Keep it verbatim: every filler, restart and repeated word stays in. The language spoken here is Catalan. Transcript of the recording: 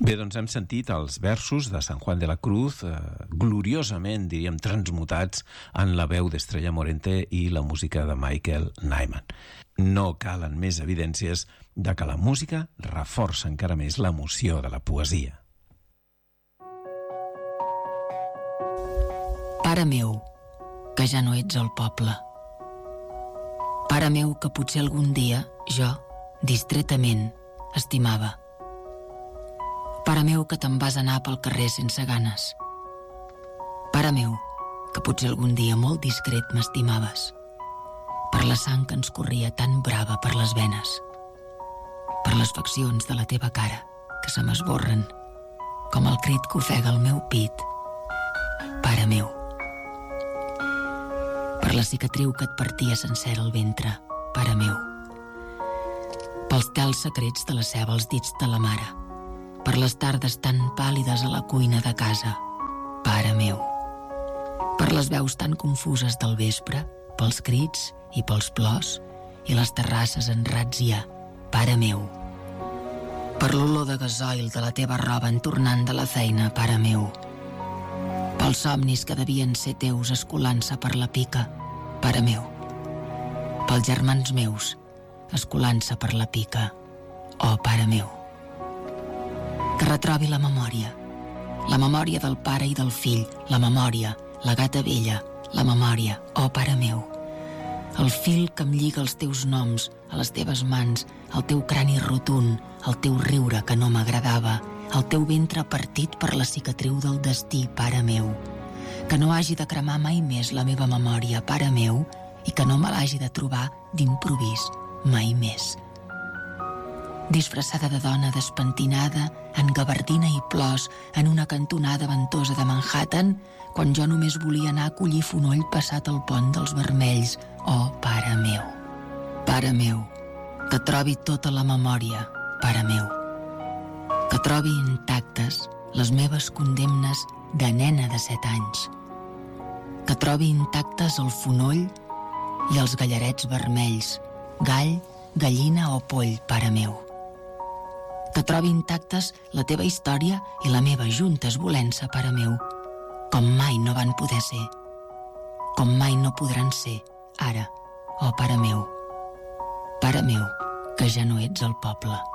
Bé, doncs hem sentit els versos de San Juan de la Cruz, eh, gloriosament, diríem, transmutats en la veu d'Estrella Morente i la música de Michael Nyman. No calen més evidències de que la música reforça encara més l'emoció de la poesia. Pare meu, que ja no ets al poble. Pare meu, que potser algun dia jo, distretament, estimava. Pare meu, que te'n vas anar pel carrer sense ganes. Pare meu, que potser algun dia molt discret m'estimaves. Per la sang que ens corria tan brava per les venes. Per les faccions de la teva cara, que se m'esborren, com el crit que ofega el meu pit. Pare meu. Per la cicatriu que et partia sencera el ventre, pare meu. Pels tals secrets de la ceba als dits de la mare. Per les tardes tan pàl·lides a la cuina de casa, pare meu. Per les veus tan confuses del vespre, pels crits i pels plors, i les terrasses en ratzia, pare meu. Per l'olor de gasoil de la teva roba en tornant de la feina, pare meu. Pels somnis que devien ser teus escolant-se per la pica, pare meu. Pels germans meus, escolant-se per la pica, oh, pare meu. Que retrobi la memòria, la memòria del pare i del fill, la memòria, la gata vella, la memòria, oh, pare meu. El fil que em lliga els teus noms a les teves mans, el teu crani rotund, el teu riure que no m'agradava, el teu ventre partit per la cicatriu del destí, pare meu. Que no hagi de cremar mai més la meva memòria, pare meu, i que no me l'hagi de trobar d'improvís mai més. Disfressada de dona despentinada, en gabardina i plors, en una cantonada ventosa de Manhattan, quan jo només volia anar a collir fonoll passat el pont dels vermells. Oh, pare meu. Pare meu, que trobi tota la memòria, pare meu. Que trobi intactes les meves condemnes de nena de set anys. Que trobi intactes el fonoll i els gallarets vermells, gall, gallina o poll, pare meu. Que trobi intactes la teva història i la meva juntes volent-se, pare meu, com mai no van poder ser, com mai no podran ser, ara, oh, pare meu, pare meu, que ja no ets al poble.